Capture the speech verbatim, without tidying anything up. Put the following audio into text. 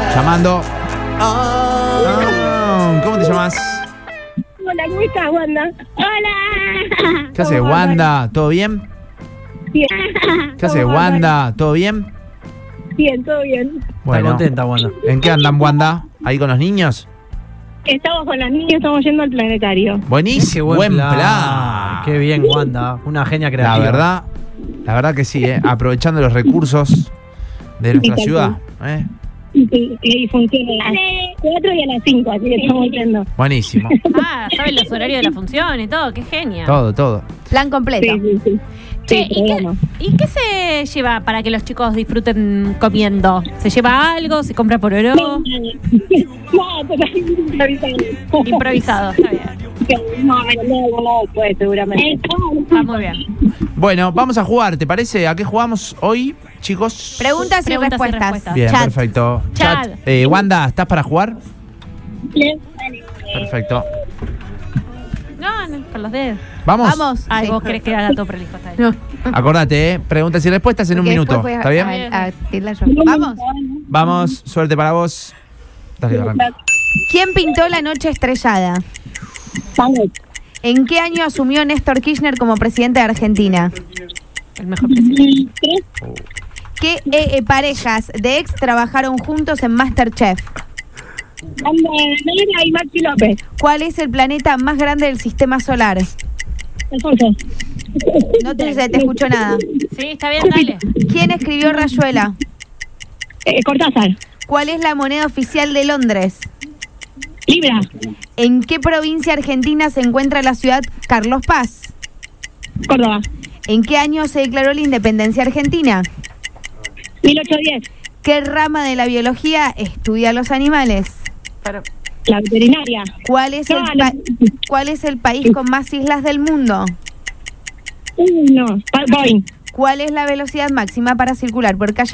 Llamando. Ah, ¿cómo te llamas? Hola, ¿cómo estás, Wanda? Hola. ¿Qué haces, Wanda? ¿Todo bien? Bien. ¿Qué haces, Wanda? ¿Todo bien? Bien, todo bien. Bueno, Está contenta, Wanda. ¿en qué andan, Wanda? ¿Ahí con los niños? Estamos con las niñas, estamos yendo al planetario. Buenísimo, Qué buen plan. plan. Qué bien, Wanda. Una genia La creativa. verdad, la verdad que sí, ¿eh? Aprovechando los recursos de nuestra Sí, ciudad. ¿eh? Sí, y funciona a las cuatro y a las cinco, así que estamos yendo. Buenísimo. Ah, saben los horarios de la función y todo, qué genia. Todo, todo. Plan completo. Sí, sí, sí. Che, Sí, ¿y, qué, programa. ¿y qué se lleva para que los chicos disfruten comiendo? ¿Se lleva algo? ¿Se compra por oro? No, totalmente improvisado. Improvisado, está bien. No, pero no, no, pues seguramente. Está muy bien. Bueno, vamos a jugar, ¿te parece? ¿A qué jugamos hoy, chicos? Preguntas, y, Preguntas y respuestas. respuestas. Bien, Chat. perfecto. Chat. Eh, Wanda, ¿estás para jugar? Bien. Perfecto. No, no, con los dedos. ¿Vamos? Vamos. Ay, Sí. vos querés que haga todo prolijo, está bien. No. Acordate, ¿eh? Preguntas y respuestas en un Porque minuto. después voy a- ¿Está bien? A, a tirarla yo. Vamos. Vamos, suerte para vos. Dale, arranca. ¿Quién pintó La Noche Estrellada? Vamos. ¿En qué año asumió Néstor Kirchner como presidente de Argentina? El mejor presidente. ¿Qué eh, eh, parejas de ex trabajaron juntos en MasterChef? Anda, Nora y Maxi López. ¿Cuál es el planeta más grande del sistema solar? Alfonso. No te, te escucho nada. Sí, está bien, dale. ¿Quién escribió Rayuela? Eh, Cortázar. ¿Cuál es la moneda oficial de Londres? Libra. ¿En qué provincia argentina se encuentra la ciudad Carlos Paz? Córdoba. ¿En qué año se declaró la independencia argentina? mil ochocientos diez. ¿Qué rama de la biología estudia los animales? Pero, La veterinaria. ¿Cuál es, el No, pa- no. ¿Cuál es el país con más islas del mundo? Uh, no. Boeing. ¿Cuál es la velocidad máxima para circular por calle